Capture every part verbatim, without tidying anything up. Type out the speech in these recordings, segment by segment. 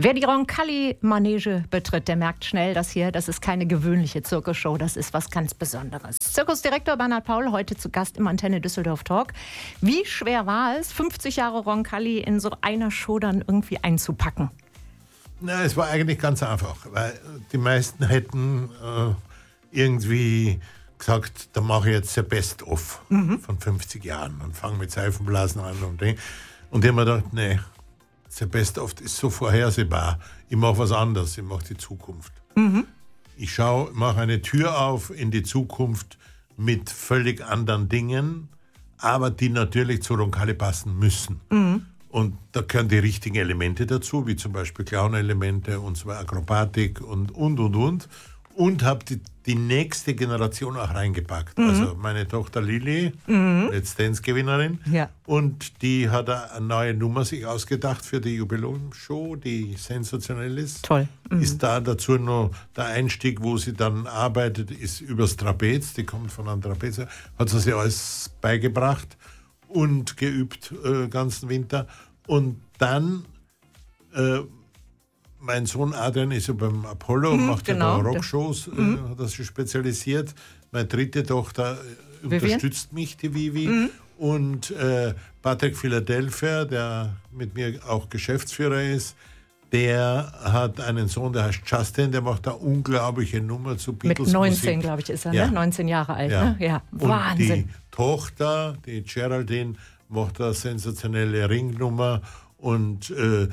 Wer die Roncalli-Manege betritt, der merkt schnell, dass hier, das ist keine gewöhnliche Zirkusshow, das ist was ganz Besonderes. Zirkusdirektor Bernhard Paul, heute zu Gast im Antenne Düsseldorf Talk. Wie schwer war es, fünfzig Jahre Roncalli in so einer Show dann irgendwie einzupacken? Na, es war eigentlich ganz einfach, weil die meisten hätten äh, irgendwie gesagt, da mache ich jetzt der Best-of mhm. von fünfzig Jahren und fange mit Seifenblasen an und Ding. Und ich habe mir gedacht, nee, der Best-of ist so vorhersehbar. Ich mache was anderes, ich mache die Zukunft. Mhm. Ich schaue, mache eine Tür auf in die Zukunft mit völlig anderen Dingen, aber die natürlich zu Roncalli passen müssen. Mhm. Und da gehören die richtigen Elemente dazu, wie zum Beispiel Clown-Elemente und zwar Akrobatik und, und, und, und. Und habe die, die nächste Generation auch reingepackt. Mhm. Also meine Tochter Lili, mhm. Let's Dance-Gewinnerin. Ja. Und die hat eine neue Nummer sich ausgedacht für die Jubiläumsshow, die sensationell ist. Toll. Mhm. Ist da dazu noch der Einstieg, wo sie dann arbeitet, ist übers Trapez. Die kommt von einem Trapez. Hat sie sich alles beigebracht und geübt äh, ganzen Winter. Und dann... Äh, Mein Sohn Adrian ist ja beim Apollo und mhm, macht genau, ja da Rockshows, mhm. äh, hat er sich spezialisiert. Meine dritte Tochter äh, unterstützt mich, die Vivi. Mhm. Und äh, Patrick Philadelphia, der mit mir auch Geschäftsführer ist, der hat einen Sohn, der heißt Justin, der macht eine unglaubliche Nummer zu Beatles. Mit neunzehn, glaube ich, ist er, ja. ne? neunzehn Jahre alt. Ja. Ne? Ja. Wahnsinn. Und die Tochter, die Geraldine, macht eine sensationelle Ringnummer und äh,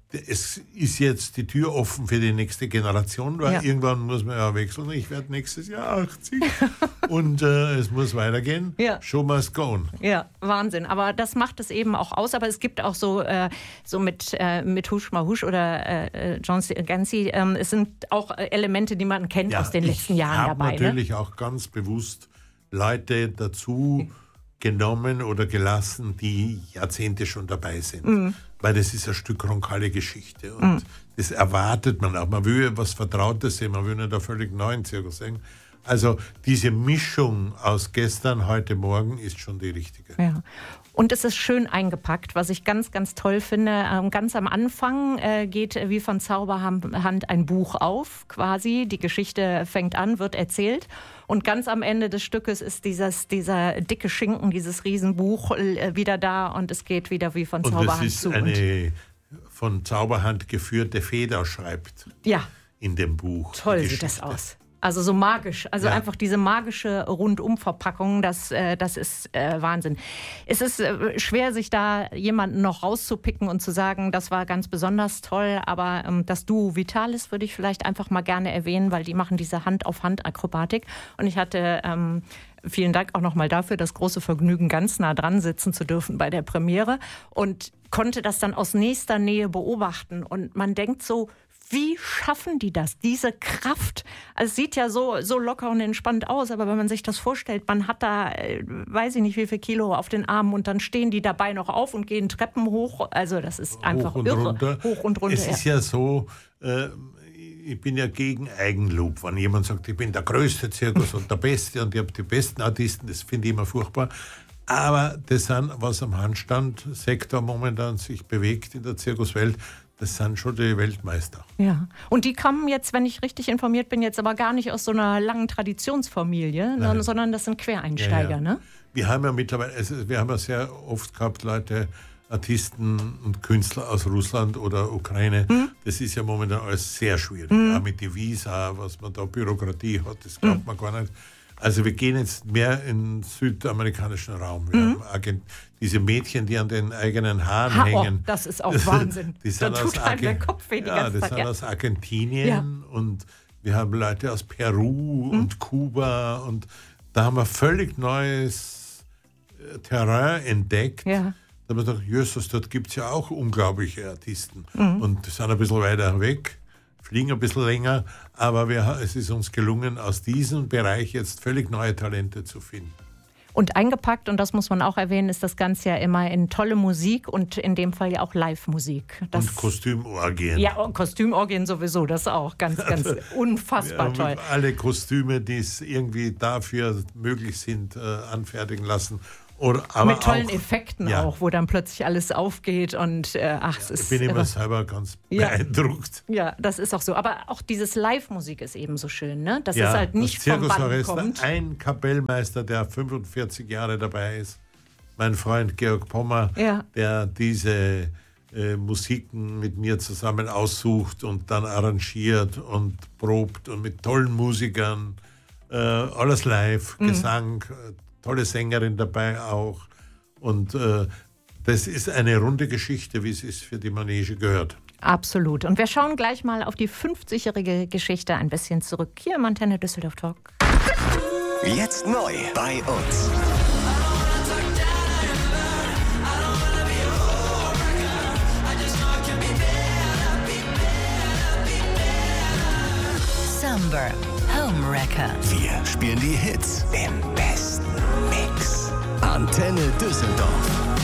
es ist jetzt die Tür offen für die nächste Generation, weil ja. irgendwann muss man ja wechseln. Ich werde nächstes Jahr achtzig und äh, es muss weitergehen. Ja. Show must go on. Ja, Wahnsinn. Aber das macht es eben auch aus. Aber es gibt auch so, äh, so mit, äh, mit Husch mal Husch oder äh, John Ganzi, äh, es sind auch Elemente, die man kennt ja, aus den letzten Jahren dabei. Ich habe natürlich ne? auch ganz bewusst Leute dazu genommen oder gelassen, die Jahrzehnte schon dabei sind. Mhm. Weil das ist ein Stück Roncalli-Geschichte. Und mhm. das erwartet man auch. Man will was Vertrautes sehen, man will nicht einen völlig neuen Zirkus sehen. Also diese Mischung aus gestern, heute, morgen ist schon die richtige. Ja. Und es ist schön eingepackt, was ich ganz, ganz toll finde. Ähm, ganz am Anfang äh, geht wie von Zauberhand ein Buch auf, quasi. Die Geschichte fängt an, wird erzählt. Und ganz am Ende des Stückes ist dieses, dieser dicke Schinken, dieses Riesenbuch äh, wieder da und es geht wieder wie von Zauberhand zu. Und es ist eine von Zauberhand geführte Feder, schreibt ja. in dem Buch. Toll sieht das aus. Also so magisch, also ja. einfach diese magische Rundumverpackung, das, äh, das ist äh, Wahnsinn. Es ist äh, schwer, sich da jemanden noch rauszupicken und zu sagen, das war ganz besonders toll, aber ähm, das Duo Vitalis würde ich vielleicht einfach mal gerne erwähnen, weil die machen diese Hand-auf-Hand-Akrobatik und ich hatte... Ähm, Vielen Dank auch nochmal dafür, das große Vergnügen, ganz nah dran sitzen zu dürfen bei der Premiere und konnte das dann aus nächster Nähe beobachten. Und man denkt so, wie schaffen die das, diese Kraft? Also es sieht ja so, so locker und entspannt aus, aber wenn man sich das vorstellt, man hat da, weiß ich nicht, wie viel Kilo auf den Armen und dann stehen die dabei noch auf und gehen Treppen hoch. Also das ist einfach hoch irre. Runter. Hoch und runter. Es ist ja so... Äh, Ich bin ja gegen Eigenlob. Wenn jemand sagt, ich bin der größte Zirkus und der Beste und ich habe die besten Artisten, das finde ich immer furchtbar. Aber das sind, was am Handstandsektor momentan sich bewegt in der Zirkuswelt, das sind schon die Weltmeister. Ja, und die kommen jetzt, wenn ich richtig informiert bin, jetzt aber gar nicht aus so einer langen Traditionsfamilie, Nein. sondern das sind Quereinsteiger, ja, ja. ne? Wir haben ja mittlerweile, also wir haben ja sehr oft gehabt, Leute, Artisten und Künstler aus Russland oder Ukraine, hm? das ist ja momentan alles sehr schwierig. Hm? Auch mit den Visa, was man da Bürokratie hat, das glaubt hm. man gar nicht. Also wir gehen jetzt mehr in den südamerikanischen Raum. Wir hm? haben Argent- diese Mädchen, die an den eigenen Haaren ha, hängen. Oh, das ist auch Wahnsinn. Die sind da tut einem der Kopf weh die ja, ganze die Zeit. sind ja. aus Argentinien ja. und wir haben Leute aus Peru hm? und Kuba und da haben wir völlig neues Terrain entdeckt. Ja. Da haben wir gedacht, Jesus, dort gibt es ja auch unglaubliche Artisten. Mhm. Und die sind ein bisschen weiter weg, fliegen ein bisschen länger, aber wir, es ist uns gelungen, aus diesem Bereich jetzt völlig neue Talente zu finden. Und eingepackt, und das muss man auch erwähnen, ist das Ganze ja immer in tolle Musik und in dem Fall ja auch Live-Musik. Das und Kostümorgien. Ja, und Kostümorgien sowieso, das auch ganz, ganz unfassbar toll. Alle Kostüme, die es irgendwie dafür möglich sind, äh, anfertigen lassen. Oder, aber mit tollen auch, Effekten ja. auch, wo dann plötzlich alles aufgeht und äh, ach, es Ich ist bin immer irre. selber ganz Ja. beeindruckt. Ja, das ist auch so. Aber auch dieses Live-Musik ist eben so schön, ne? Dass Ja, es halt nicht das vom Band Zirkusorchester, kommt. ein Kapellmeister, der fünfundvierzig Jahre dabei ist, mein Freund Georg Pommer, Ja. der diese äh, Musiken mit mir zusammen aussucht und dann arrangiert und probt und mit tollen Musikern, äh, alles live, Mhm. Gesang, äh, tolle Sängerin dabei auch. Und äh, das ist eine runde Geschichte, wie es ist für die Manege gehört. Absolut. Und wir schauen gleich mal auf die fünfzigjährige Geschichte ein bisschen zurück. Hier im Antenne Düsseldorf Talk. Jetzt neu bei uns. Summer Home Wrecker. Wir spielen die Hits im besten Mix. Antenne Düsseldorf.